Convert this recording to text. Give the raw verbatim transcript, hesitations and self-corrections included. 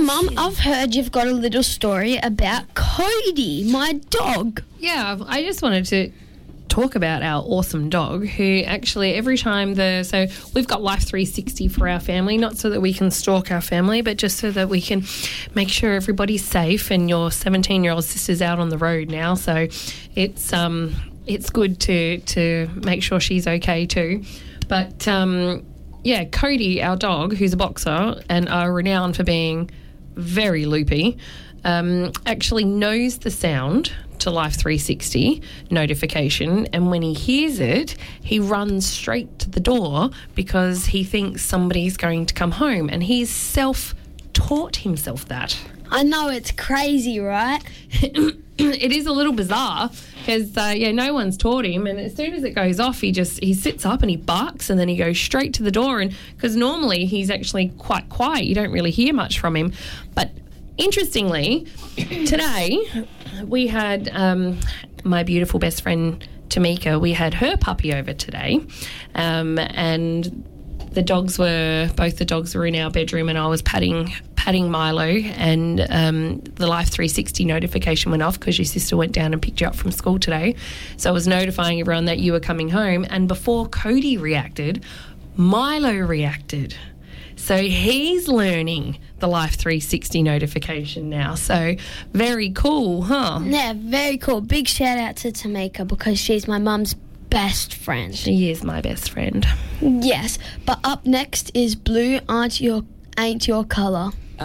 Mum, I've heard you've got a little story about Cody, my dog. Yeah, I just wanted to talk about our awesome dog who actually every time the so we've got Life three sixty for our family, not so that we can stalk our family, but just so that we can make sure everybody's safe. And your seventeen year old sister's out on the road now, so it's um it's good to to make sure she's okay too. But um yeah, Cody, our dog, who's a boxer and are renowned for being very loopy, um, actually knows the sound to Life three sixty notification, and when he hears it, he runs straight to the door because he thinks somebody's going to come home, and he's self-taught himself that. I know, it's crazy, right? It is a little bizarre because, uh, yeah, no one's taught him, and as soon as it goes off, he just, he sits up and he barks, and then he goes straight to the door, and because normally he's actually quite quiet. You don't really hear much from him. But interestingly, today we had um, my beautiful best friend Tamika, we had her puppy over today, um, and the dogs were, both the dogs were in our bedroom, and I was patting patting Milo, and um, the Life three sixty notification went off because your sister went down and picked you up from school today. So I was notifying everyone that you were coming home, and before Cody reacted, Milo reacted. So he's learning the Life three sixty notification now. So very cool, huh? Yeah, very cool. Big shout out to Tamika because she's my mum's best friend. She is my best friend. Yes, but up next is Blue Aren't Your Ain't Your Colour.